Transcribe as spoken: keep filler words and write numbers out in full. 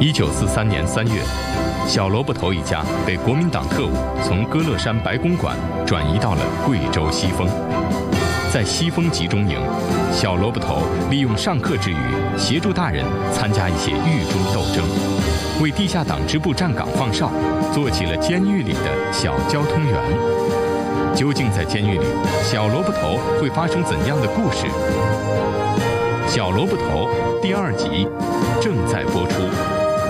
一九四三年三月，小萝卜头一家被国民党特务从歌乐山白公馆转移到了贵州西丰。在西丰集中营，小萝卜头利用上课之余，协助大人参加一些狱中斗争，为地下党支部站岗放哨，做起了监狱里的小交通员。究竟在监狱里，小萝卜头会发生怎样的故事？小萝卜头第二集正在播出。